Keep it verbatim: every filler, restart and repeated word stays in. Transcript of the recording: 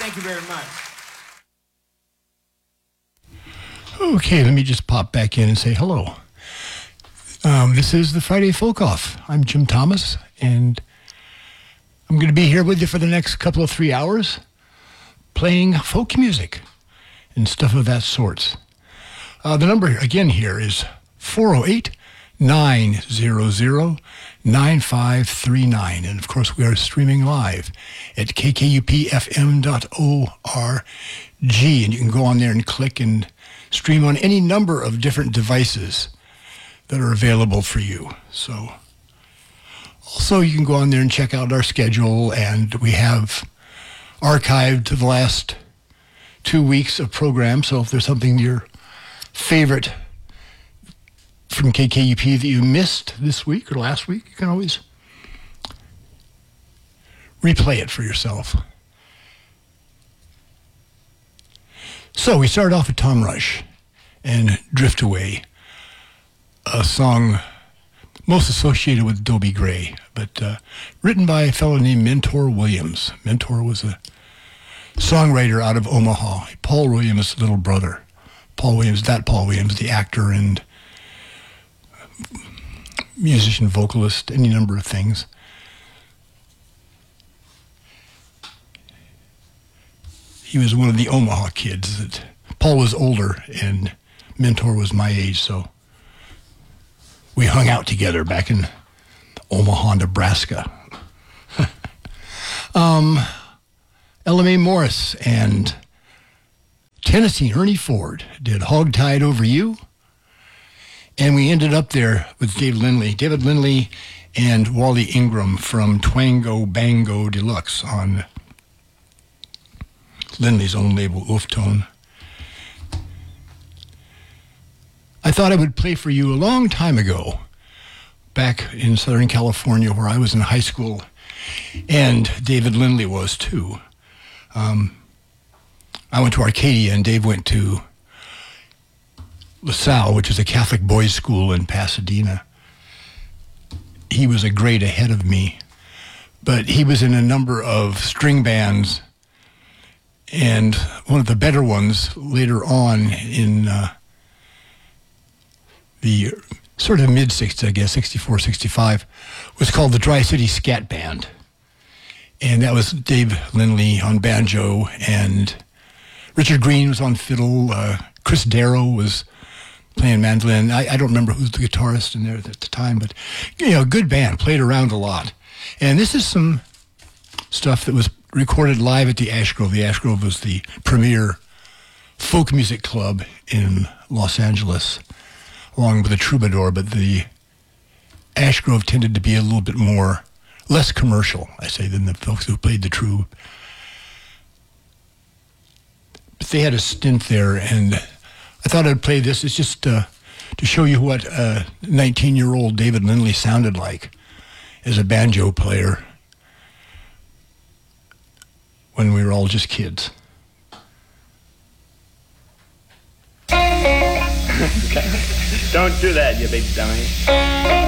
Thank you very much. Okay, let me just pop back in and say hello. Um, this is the Friday Folk Off. I'm Jim Thomas, and I'm going to be here with you for the next couple of three hours, playing folk music and stuff of that sort. Uh, the number again here is four oh eight, nine hundred, nine five three nine. And of course, we are streaming live at k k u p f m dot org. And you can go on there and click and stream on any number of different devices that are available for you. So also you can go on there and check out our schedule, and we have archived the last two weeks of program. So if there's something your favorite from K K U P that you missed this week or last week, you can always replay it for yourself. So we started off with Tom Rush and Drift Away, a song most associated with Dobie Gray, but uh, written by a fellow named Mentor Williams. Mentor was a songwriter out of Omaha, Paul Williams' little brother. Paul Williams, that Paul Williams, the actor and musician, vocalist, any number of things. He was one of the Omaha kids. That Paul was older and Mentor was my age, so we hung out together back in Omaha, Nebraska. um, Ella Mae Morris and Tennessee Ernie Ford did Hogtied Over You. And we ended up there with Dave Lindley. David Lindley and Wally Ingram from Twango Bango Deluxe on Lindley's own label, Ooftone. I thought I would play for you a long time ago, back in Southern California where I was in high school, and David Lindley was too. Um, I went to Arcadia and Dave went to LaSalle, which is a Catholic boys' school in Pasadena. He was a grade ahead of me, but he was in a number of string bands, and one of the better ones later on in uh, the sort of mid-sixties, I guess, sixty-four, sixty-five, was called the Tri-City Scat Band. And that was Dave Lindley on banjo, and Richard Green was on fiddle, uh, Chris Darrow was playing mandolin. I, I don't remember who's the guitarist in there at the time, but, you know, good band, played around a lot. And this is some stuff that was recorded live at the Ash Grove. The Ash Grove was the premier folk music club in Los Angeles, along with the Troubadour, but the Ash Grove tended to be a little bit more, less commercial, I say, than the folks who played the Troub. But they had a stint there, and I thought I'd play this. It's just uh, to show you what a nineteen-year-old David Lindley sounded like as a banjo player when we were all just kids. Okay. Don't do that, you big dummy.